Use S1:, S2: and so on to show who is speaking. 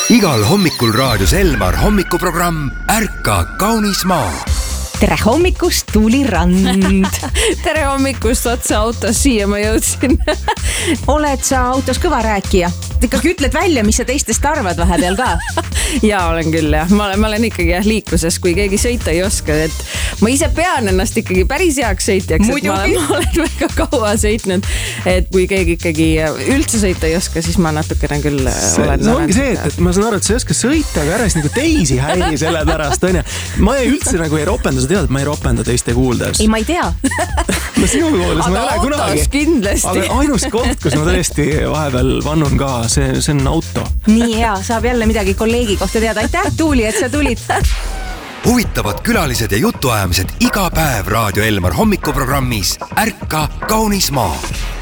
S1: Igal hommikul raadios Elmar hommikuprogramm Ärka kaunis maa.
S2: Tere hommikust, Tuuli Rand.
S3: Tere hommikust, otsa autos siia ma jõudsin.
S2: Oled sa autos kõva rääkija? Ikkagi ütled välja, mis sa teistest arvad vahepeal ka?
S3: Jaa, olen küll jah. Ma olen ikkagi liikluses, kui keegi sõita ei oska. Et ma ise pean ennast ikkagi päris heaks sõitjaks. Ma olen väga kaua sõitnud. Et kui keegi ikkagi üldse sõita ei oska, siis ma natukene küll olen.
S4: See ongi see, et ma saan aru, et sa ei oska sõita, aga järjest nagu teisi häiri selle pärast. Ma üldse nagu ei ropenda, sa tead, et ma ei ropenda teiste kuuldes.
S2: Ei, ma ei tea.
S4: No sinu kuuldes ma ei ole kunagi.
S3: Kindlasti.
S4: Aga ainus koht, kus ma tõesti vahepeal vannun ka, see on auto.
S2: Nii hea, saab jälle midagi kolleegi kohta teada. Aitäh, Tuuli, et sa tulid.
S1: Huvitavad külalised ja jutuajamised iga päev Raadio Elmar hommikuprogrammis Ärka kaunis maa.